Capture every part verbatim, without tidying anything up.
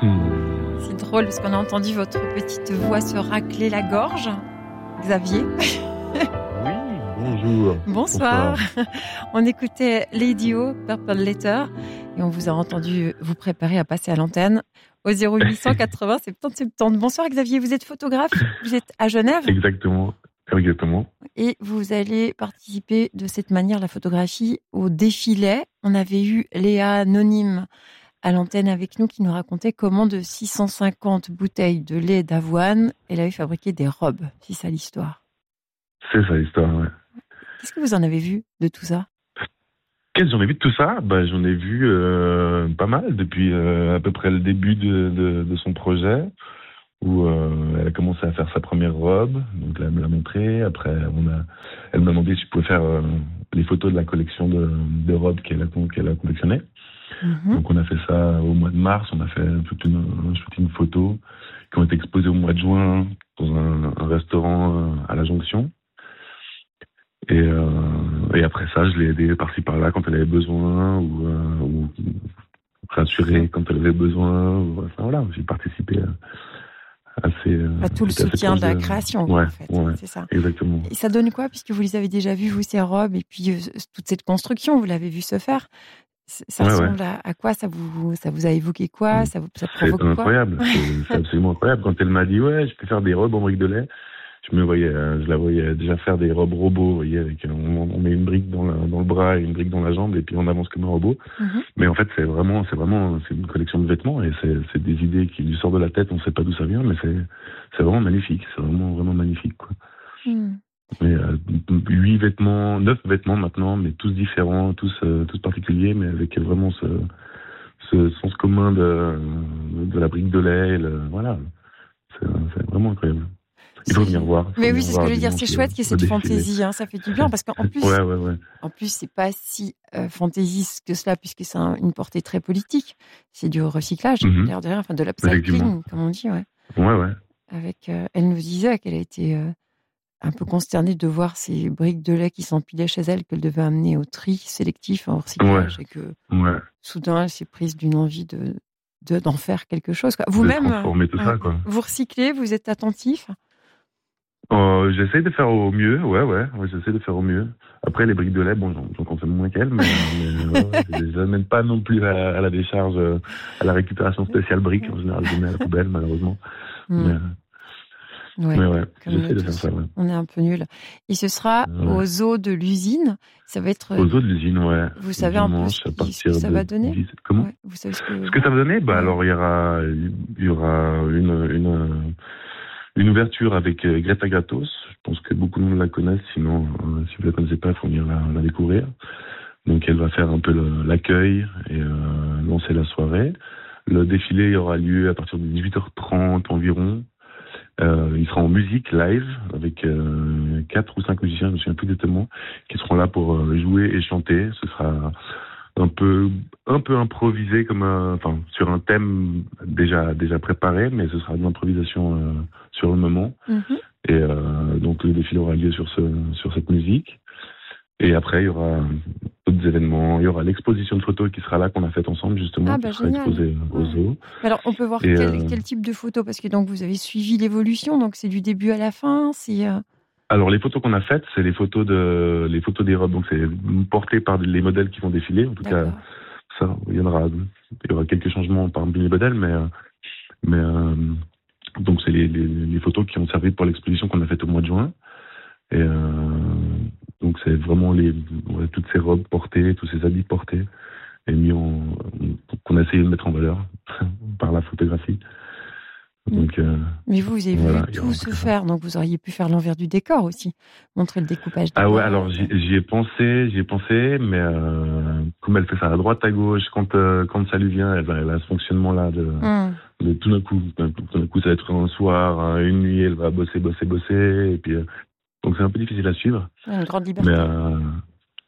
Mmh. C'est drôle parce qu'on a entendu votre petite voix se racler la gorge. Xavier. Oui, bonjour. Bonsoir. Bonsoir. On écoutait Lady O, Purple Letter, et on vous a entendu vous préparer à passer à l'antenne au zéro huit cent quatre-vingts soixante-dix soixante-dix. Bonsoir Xavier, vous êtes photographe, vous êtes à Genève. Exactement, exactement. Et vous allez participer de cette manière, la photographie, au défilé. On avait eu Léa Anonyme à l'antenne avec nous qui nous racontait comment de six cent cinquante bouteilles de lait d'avoine, elle avait fabriqué des robes. C'est ça l'histoire. C'est ça l'histoire, ouais. Qu'est-ce que vous en avez vu de tout ça ? Qu'est-ce que j'en ai vu de tout ça ? Bah, j'en ai vu euh, pas mal depuis euh, à peu près le début de, de, de son projet, où euh, elle a commencé à faire sa première robe, donc là, elle me l'a montré. Après, on a, elle m'a demandé si je pouvais faire euh, les photos de la collection de, de robes qu'elle a, qu'elle a collectionnées. Mm-hmm. Donc on a fait ça au mois de mars, on a fait toute une, un shooting photo qui ont été exposés au mois de juin dans un, un restaurant à la Jonction. Et, euh, et après ça, je l'ai aidée par-ci par-là quand elle avait besoin, ou, euh, ou rassurée quand elle avait besoin. Ou, enfin voilà, j'ai participé à, à ces... À tout le soutien de la création, ouais, en fait. Ouais, c'est ça. Exactement. Et ça donne quoi, puisque vous les avez déjà vus, vous, ces robes, et puis euh, toute cette construction, vous l'avez vu se faire. Ça ouais, ressemble ouais. À, à quoi ça vous, ça vous a évoqué quoi ça, vous, ça provoque c'est incroyable. quoi c'est, c'est absolument incroyable. Quand elle m'a dit « Ouais, je peux faire des robes en briques de lait », je me voyais, je la voyais déjà faire des robes robots, vous voyez, avec, on, on met une brique dans, la, dans le bras et une brique dans la jambe et puis on avance comme un robot. Mm-hmm. Mais en fait, c'est vraiment, c'est vraiment, c'est une collection de vêtements et c'est, c'est des idées qui lui sortent de la tête, on ne sait pas d'où ça vient, mais c'est, c'est vraiment magnifique, c'est vraiment, vraiment magnifique, quoi. Mm. Mais euh, huit vêtements, neuf vêtements maintenant, mais tous différents, tous, euh, tous particuliers, mais avec vraiment ce, ce sens commun de, de la brique de lait, le, voilà, c'est, c'est vraiment incroyable. Il faut venir voir. Mais oui, c'est ce que je veux dire. C'est chouette qu'il y ait cette fantaisie. Hein, ça fait du bien parce qu'en plus, ouais, ouais, ouais. en plus, c'est pas si euh, fantaisiste que cela puisque c'est un, une portée très politique. C'est du recyclage, mm-hmm. derrière, derrière, enfin de l'upcycling, comme on dit, ouais. Ouais, ouais. Avec, euh, elle nous disait qu'elle a été euh, un peu consternée de voir ces briques de lait qui s'empilaient chez elle qu'elle devait amener au tri sélectif en recyclage ouais. et que ouais. soudain, elle s'est prise d'une envie de, de d'en faire quelque chose. Quoi. Vous-même, de transformer tout euh, ça, quoi. Vous recyclez, vous êtes attentif. Euh, j'essaie de faire au mieux, ouais, ouais, ouais, j'essaie de faire au mieux. Après, les briques de lait, bon, j'en, j'en consomme moins qu'elle, mais, mais ouais, je les amène pas non plus à, à la décharge, à la récupération spéciale briques. En général, je les mets à la poubelle, malheureusement. Mm. Mais, ouais, mais ouais, j'essaie de tous. faire ça, ouais. On est un peu nuls. Et ce sera ouais. aux eaux de l'usine. Ça va être. Aux eaux de l'usine, ouais. Vous savez un peu ce, qui, ce que ça va donner. dix Comment ouais, vous savez ce que. Ce que ça va donner, bah ouais. alors il y aura, il y aura une, une. Une ouverture avec euh, Greta Gratos. Je pense que beaucoup de monde la connaissent. Sinon, euh, si vous la connaissez pas, il faut venir la, la découvrir. Donc, elle va faire un peu le, l'accueil et euh, lancer la soirée. Le défilé aura lieu à partir de dix-huit heures trente environ. Euh, il sera en musique live avec euh, quatre ou cinq musiciens, je me souviens plus exactement, qui seront là pour euh, jouer et chanter. Ce sera un peu un peu improvisé comme un, enfin sur un thème déjà déjà préparé, mais ce sera de l'improvisation euh, sur le moment. Mm-hmm. Et euh, donc le défilé aura lieu sur ce sur cette musique. Et après il y aura d'autres événements. Il y aura l'exposition de photos qui sera là, qu'on a faite ensemble justement, ah, bah, qui sera génial. exposée aux eaux. Alors on peut voir et quel, euh... quel type de photos, parce que donc vous avez suivi l'évolution, donc c'est du début à la fin, c'est. Euh... Alors les photos qu'on a faites, c'est les photos de les photos des robes, donc c'est porté par les modèles qui vont défiler. En tout D'accord. cas, ça, il y en aura, il y aura quelques changements parmi les modèles, mais mais euh, donc c'est les, les, les photos qui ont servi pour l'exposition qu'on a faite au mois de juin. Et euh, donc c'est vraiment les ouais, toutes ces robes portées, tous ces habits portés et mis en qu'on a essayé de mettre en valeur par la photographie. Donc, euh, mais vous, vous avez voilà, vu tout se faire, donc vous auriez pu faire l'envers du décor aussi, montrer le découpage. Ah ouais, alors j'y, j'y ai pensé, j'y ai pensé, mais euh, comme elle fait ça à droite, à gauche, quand euh, quand ça lui vient, elle, elle a ce fonctionnement-là de, mm. de tout d'un coup, tout d'un coup, ça va être un soir, une nuit, elle va bosser, bosser, bosser, et puis euh, donc c'est un peu difficile à suivre. Une grande liberté. Mais euh, comment ?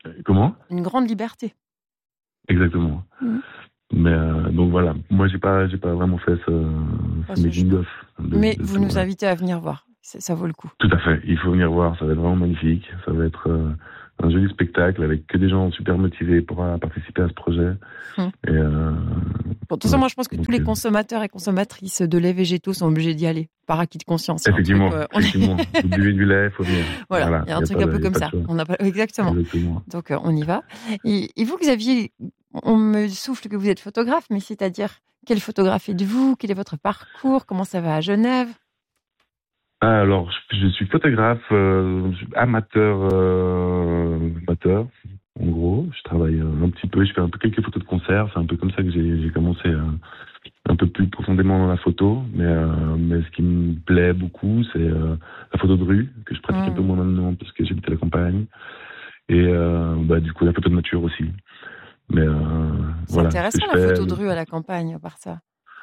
Une grande liberté. Exactement. Mm. Mais euh, donc voilà, moi j'ai pas j'ai pas vraiment fait ce, ce making of. De, Mais de vous tout, nous ouais. invitez à venir voir, ça, ça vaut le coup. Tout à fait, il faut venir voir, ça va être vraiment magnifique, ça va être euh, un joli spectacle avec que des gens super motivés pour euh, participer à ce projet. Hum. Et, euh, Bon, de toute façon, ouais. moi, je pense que Donc, tous les euh, consommateurs et consommatrices de lait végétaux sont obligés d'y aller, par acquis de conscience. Il y a un Effectivement, truc, euh, on est- effectivement. Vous buvez du lait, il faut venir. Voilà, il y a un truc pas un de- peu y a comme pas de ça. choix. On n'a pas exactement. Exactement. Donc euh, on y va. Et, et vous, Xavier, on me souffle que vous êtes photographe, mais c'est-à-dire quel photographe êtes-vous? Quel est votre parcours? Comment ça va à Genève? Ah, alors, je, je suis photographe euh, amateur, euh, amateur, en gros. Je travaille euh, un petit peu, je fais un peu quelques photos de concert. C'est un peu comme ça que j'ai j'ai commencé euh, un peu plus profondément dans la photo. Mais, euh, mais ce qui me plaît beaucoup, c'est euh, la photo de rue, que je pratique Mmh. un peu moins maintenant parce que j'habite à la campagne. Et euh, bah, du coup, la photo de nature aussi. Mais euh, C'est voilà. ce que intéressant je la fais, photo de rue à la campagne, à part ça.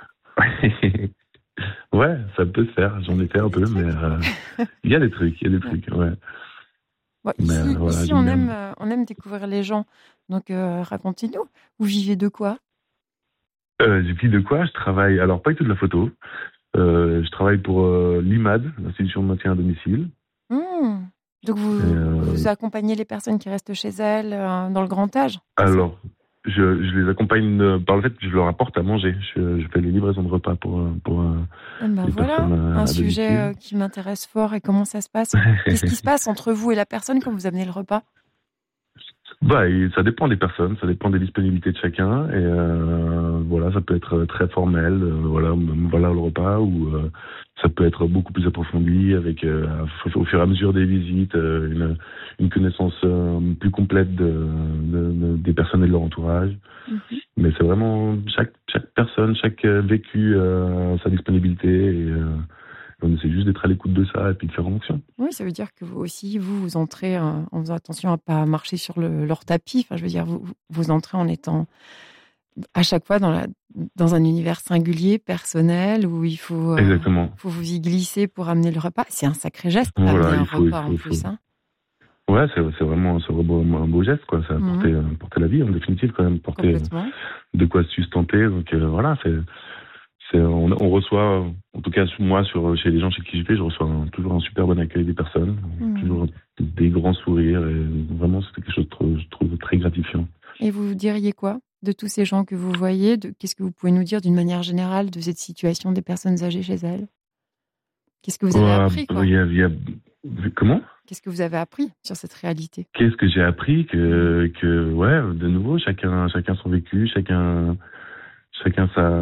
Ouais, ça peut se faire. J'en ai fait Il y a un des peu, trucs. mais euh, il y a des trucs, il y a des Ouais. trucs, ouais. Bon, Mais ici, euh, voilà, ici j'aime on bien. aime, euh, on aime découvrir les gens. Donc euh, racontez-nous. Vous vivez de quoi? Euh, j'ai dit de quoi? Je travaille, alors pas du tout de la photo. Euh, je travaille pour euh, l'I M A D, l'institution de maintien à domicile. Mmh. Donc Et, vous, euh, vous accompagnez les personnes qui restent chez elles euh, dans le grand âge, c'est ça? alors, je, je les accompagne euh, par le fait que je leur apporte à manger. Je, je fais les livraisons de repas pour, euh, pour euh, Eh ben les voilà, personnes euh, un à sujet euh, domicile. qui m'intéresse fort. Et comment ça se passe? Qu'est-ce qui se passe entre vous et la personne quand vous amenez le repas? Bah, et ça dépend des personnes, ça dépend des disponibilités de chacun. Et euh, voilà, ça peut être très formel, euh, voilà, m- voilà le repas, ou euh, ça peut être beaucoup plus approfondi avec, euh, au fur et à mesure des visites, euh, une, une connaissance euh, plus complète de, de- de- des personnes et de leur entourage. Mhm. Mais c'est vraiment chaque chaque personne, chaque euh, vécu euh, a sa disponibilité, et euh, on essaie juste d'être à l'écoute de ça et puis de faire en fonction. Oui, ça veut dire que vous aussi, vous, vous entrez euh, en faisant attention à pas marcher sur le, leur tapis. Enfin, je veux dire, vous, vous- vous entrez en étant à chaque fois dans, la, dans un univers singulier, personnel, où il faut, euh, Exactement. faut vous y glisser pour amener le repas. C'est un sacré geste, Voilà, amener un il faut- il repas faut- en il plus. faut- Hein. Ouais, c'est c'est vraiment, c'est vraiment un beau geste, quoi. Ça a Mhm. porté, euh, porté la vie, en définitive, quand même, porter Complètement. de quoi se sustenter. Donc euh, voilà, c'est, c'est, on, on reçoit, en tout cas moi, sur, chez les gens chez qui je vais, je reçois un- toujours un super bon accueil des personnes, Mhm. toujours des grands sourires, et vraiment, c'est quelque chose de trop- je trouve très gratifiant. Et vous diriez quoi de tous ces gens que vous voyez? de- Qu'est-ce que vous pouvez nous dire d'une manière générale de cette situation des personnes âgées chez elles? Qu'est-ce que vous avez Ouais, appris, quoi? il y a- il y a- comment? Qu'est-ce que vous avez appris sur cette réalité? Qu'est-ce que j'ai appris que, que ouais, de nouveau, chacun, chacun son vécu, chacun, chacun sa,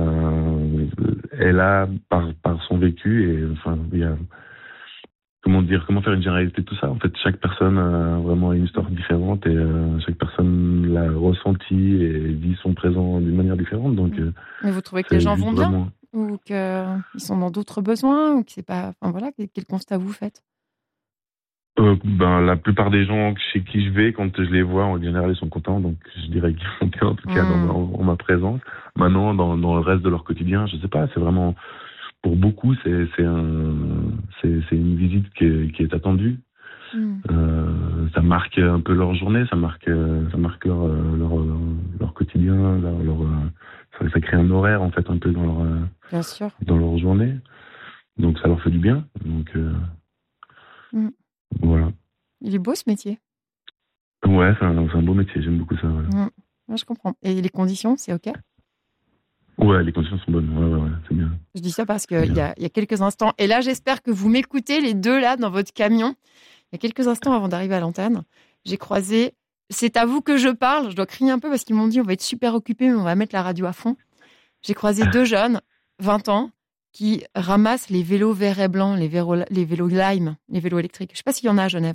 est là par, par son vécu, et enfin, il y a, comment dire, comment faire une généralité de tout ça. En fait, chaque personne a vraiment une histoire différente, et euh, chaque personne l'a ressenti et vit son présent d'une manière différente. Donc, euh, Mais vous trouvez que c'est les gens juste vont bien? vraiment. Ou qu'ils sont dans d'autres besoins? Ou que c'est pas... Enfin voilà, quel quel constat vous faites? Euh, ben, la plupart des gens chez qui je vais, quand je les vois, en général, ils sont contents. Donc, je dirais qu'ils sont bien, en tout cas, dans Mm. ma, en ma présence. Maintenant, dans, dans le reste de leur quotidien, je sais pas, c'est vraiment, pour beaucoup, c'est, c'est un, c'est, c'est une visite qui est, qui est attendue. Mm. Euh, ça marque un peu leur journée, ça marque, euh, ça marque leur, euh, leur, euh, leur quotidien, leur, leur, euh, ça, ça crée un horaire, en fait, un peu dans leur, euh, Bien sûr. dans leur journée. Donc, ça leur fait du bien. Donc, euh, Mm. voilà. Il est beau ce métier. Ouais, c'est un, c'est un beau métier, j'aime beaucoup ça. Ouais, Mm. Ouais, je comprends. Et les conditions, c'est OK? ouais, les conditions sont bonnes. Ouais, ouais, ouais, c'est bien. Je dis ça parce C'est qu'il y bien. a, il y a quelques instants, et là j'espère que vous m'écoutez les deux là dans votre camion. Il y a quelques instants avant d'arriver à l'antenne, j'ai croisé, c'est à vous que je parle, je dois crier un peu parce qu'ils m'ont dit on va être super occupés mais on va mettre la radio à fond. J'ai croisé deux jeunes, vingt ans, qui ramassent les vélos verts et blancs, les vélos, les vélos Lime, les vélos électriques. Je ne sais pas s'il y en a à Genève.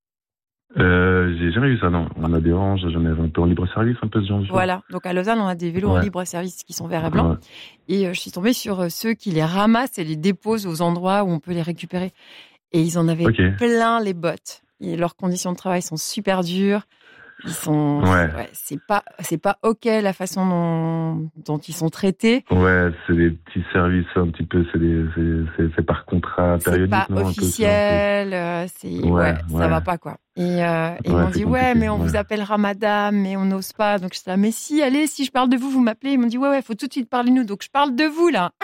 Euh, j'ai jamais vu ça, non. On a des oranges à Genève, un peu en libre service, un peu ce genre de choses. Voilà, donc à Lausanne, on a des vélos en Ouais. libre service qui sont verts et blancs. Ouais. Et euh, je suis tombée sur euh, ceux qui les ramassent et les déposent aux endroits où on peut les récupérer. Et ils en avaient Ok. plein les bottes. Et leurs conditions de travail sont super dures. Ils sont, Ouais. ouais, c'est pas, c'est pas ok la façon dont, dont ils sont traités. Ouais, c'est des petits services un petit peu, c'est des, c'est, c'est, c'est par contrat C'est périodique, pas non, un peu, officiel. euh, C'est, ouais, Ouais, ça ouais. va pas quoi. Et, euh, et ils Ouais, m'ont c'est dit ouais, compliqué, mais on ouais. vous appellera madame, mais on n'ose pas. Donc j'étais là, mais si, allez, si je parle de vous, vous m'appelez. Ils m'ont dit ouais, ouais, faut tout de suite parler de nous. Donc je parle de vous là.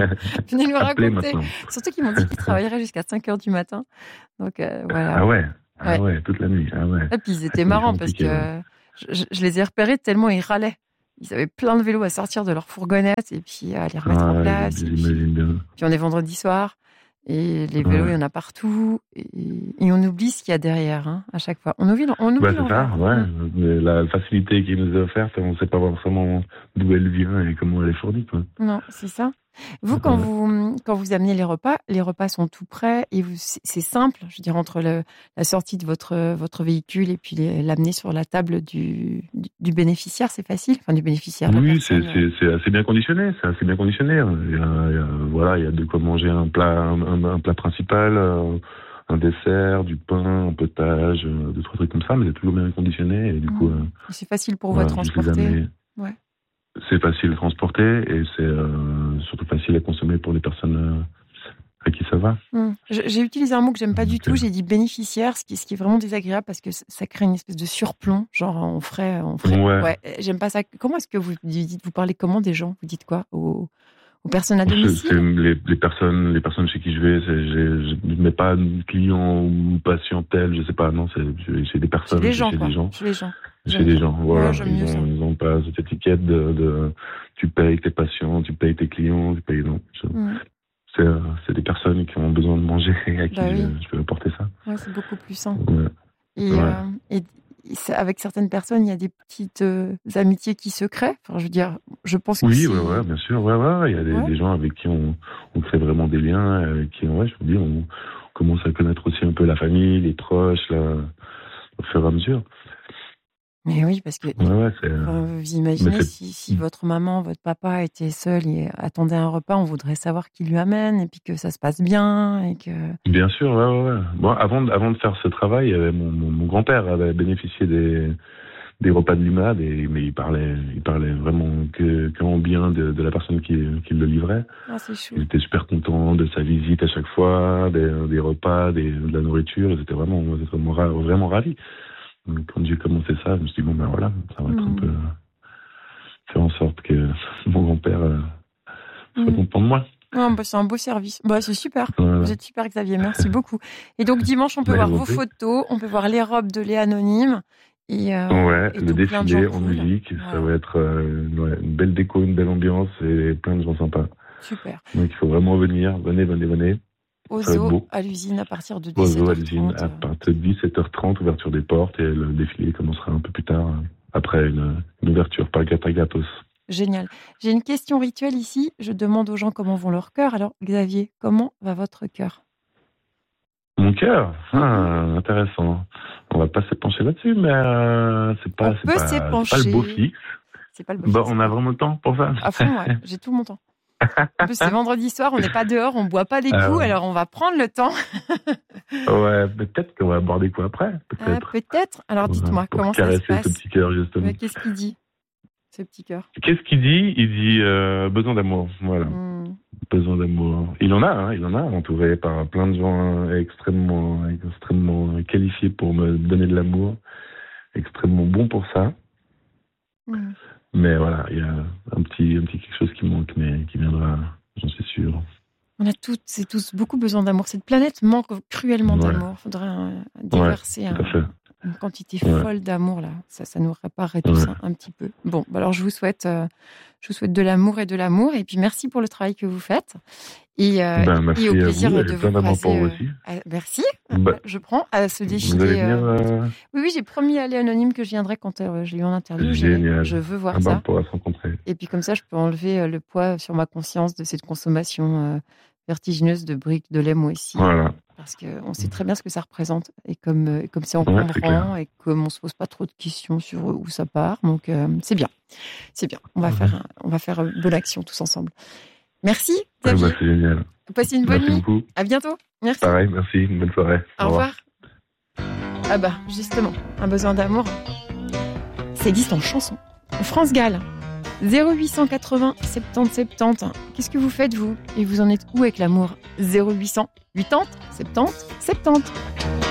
Venez nous Appelez raconter. maintenant. Surtout qu'ils m'ont dit qu'ils travailleraient jusqu'à cinq heures du matin. Donc euh, voilà. Ah ouais. Ah ouais, ouais toute la nuit. Ah ouais. Et puis ils étaient marrants parce que ouais. je, je les ai repérés tellement ils râlaient. Ils avaient plein de vélos à sortir de leur fourgonnette et puis à les remettre ah, en place. J'imagine bien. Puis on est vendredi soir et les vélos, ouais. il y en a partout. Et, et on oublie ce qu'il y a derrière hein, à chaque fois. On oublie, on oublie ouais, c'est ça, ouais. Mmh. La facilité qui nous est offerte, on ne sait pas forcément d'où elle vient et comment elle est fournie. Quoi. Non, c'est ça. Vous, quand vous quand vous amenez les repas, les repas sont tout prêts et vous, c'est, c'est simple. Je veux dire entre le, la sortie de votre votre véhicule et puis les, l'amener sur la table du, du, du bénéficiaire, c'est facile. Enfin du bénéficiaire. Oui, c'est, c'est c'est assez bien conditionné. C'est assez bien conditionné. Il y a, il y a, voilà, il y a de quoi manger un plat un, un plat principal, un dessert, du pain, un potage, deux trois trucs comme ça, mais c'est toujours bien conditionné et du coup. Mmh. C'est facile pour vous à transporter. Ouais. C'est facile à transporter et c'est euh, surtout facile à consommer pour les personnes euh, à qui ça va. Mmh. J'ai utilisé un mot que j'aime pas du tout, j'ai dit bénéficiaire, ce qui, ce qui est vraiment désagréable parce que ça crée une espèce de surplomb, genre on ferait... On ferait ouais. ouais. J'aime pas ça. Comment est-ce que vous dites, vous parlez comment des gens? Vous dites quoi aux, aux personnes à domicile? C'est, c'est les, les, personnes, les personnes chez qui je vais, c'est, je ne mets pas client ou patientèle, je sais pas, non, c'est, c'est des personnes. Chez les gens, chez quoi. Des gens. Chez les gens. Chez les gens, voilà. Ouais, ils, ont, ils ont pas cette étiquette de, de tu payes tes patients, tu payes tes clients, tu payes non. Je, mmh. c'est, c'est des personnes qui ont besoin de manger et à qui bah oui. je, je peux apporter ça. Ouais, c'est beaucoup plus sain. Ouais. Et, ouais. euh, et avec certaines personnes, il y a des petites euh, amitiés qui se créent. Enfin, je veux dire, je pense que oui, si... ouais, ouais, bien sûr, ouais, ouais. Il y a des, ouais. des gens avec qui on, on crée vraiment des liens, avec qui, ouais, je veux dire, on, on commence à connaître aussi un peu la famille, les proches, là, au fur et à mesure. Mais oui, parce que ouais, ouais, euh, vous imaginez si, si votre maman, votre papa était seul et attendait un repas, on voudrait savoir qui lui amène et puis que ça se passe bien et que. Bien sûr, ouais, ouais. ouais. Bon, avant, avant de faire ce travail, mon, mon, mon grand-père avait bénéficié des, des repas de l'I M A D, et, mais il parlait, il parlait vraiment que, que en bien de, de la personne qui, qui le livrait. Ah, c'est chou. Il était super content de sa visite à chaque fois, des, des repas, des, de la nourriture. Ils étaient vraiment, vraiment, vraiment ravis. Quand j'ai commencé ça, je me suis dit, bon, ben voilà, ça va être mmh. un peu. Faire en sorte que mon grand-père euh, soit mmh. content de moi. Oh, bah, c'est un beau service. Bah, c'est super. Voilà. Vous êtes super, Xavier. Merci beaucoup. Et donc, dimanche, on peut bah, voir vos photos, on peut voir les robes de Léa Anonyme. Et, euh, ouais, et le défilé en musique. Voilà. Ça va être euh, ouais, une belle déco, une belle ambiance et plein de gens sympas. Super. Donc, il faut vraiment venir. Venez, venez, venez. Au zoo, à l'usine, à partir de dix-sept heures trente. Au zoo, à l'usine, à partir de dix-sept heures trente, ouverture des portes, et le défilé commencera un peu plus tard, après une, une ouverture par Greta Gatos. Génial. J'ai une question rituelle ici. Je demande aux gens comment vont leur cœur. Alors, Xavier, comment va votre cœur? Mon cœur ah, intéressant. On va pas s'épancher là-dessus, mais euh, c'est pas, on c'est peut pas, s'épancher. c'est pas le beau fixe. C'est pas le beau bah, fixe. On a vraiment le temps pour ça. À fond, ouais. J'ai tout mon temps. En plus, c'est vendredi soir, on n'est pas dehors, on boit pas des coups, euh... alors on va prendre le temps. Ouais, peut-être qu'on va boire des coups après. Peut-être. Ah, peut-être. Alors dites-moi, pour comment ça se passe? Caresser ce petit cœur, justement. Mais qu'est-ce qu'il dit, ce petit cœur? Qu'est-ce qu'il dit? Il dit euh, besoin d'amour. Voilà. Mm. Besoin d'amour. Il en a, hein, il en a, entouré par plein de gens extrêmement, extrêmement qualifiés pour me donner de l'amour, extrêmement bons pour ça. Mm. Mais voilà, il y a un petit, un petit quelque chose qui manque, mais qui viendra, j'en suis sûr. On a toutes et tous beaucoup besoin d'amour. Cette planète manque cruellement ouais. d'amour. Il faudrait un, déverser ouais, un, une quantité ouais. folle d'amour là. Ça, ça nous réparerait tout ouais. ça un petit peu. Bon, alors je vous souhaite, euh, je vous souhaite de l'amour et de l'amour. Et puis merci pour le travail que vous faites. Et, euh, ben, merci et au plaisir vous, de vous croiser. Pour vous aussi. Euh, merci. Ben, je prends à ce défilé. Vous allez venir, euh... Oui, oui, j'ai promis à Léa Anonyme que je viendrai quand euh, je l'ai eu en interview. Génial. Je veux voir ah ben, ça. On pourra se rencontrer. Et puis comme ça, je peux enlever le poids sur ma conscience de cette consommation euh, vertigineuse de briques de lait moisi. Voilà. Parce qu'on sait très bien ce que ça représente. Et comme, euh, comme c'est encombrant ouais, et comme on ne se pose pas trop de questions sur où ça part. Donc, euh, c'est bien. C'est bien. On va, mmh. faire, on va faire une bonne action tous ensemble. Merci, Xavier. Ouais, bah, c'est génial. Passez une bonne merci nuit. Beaucoup. À bientôt. Merci. Pareil, merci. Une bonne soirée. Au, Au revoir. revoir. Ah bah, justement, un besoin d'amour, ça existe en chanson. France Gall. zéro huit cent quatre-vingts soixante-dix soixante-dix. Qu'est-ce que vous faites, vous? Et vous en êtes où avec l'amour? zéro huit cent quatre-vingts soixante-dix soixante-dix.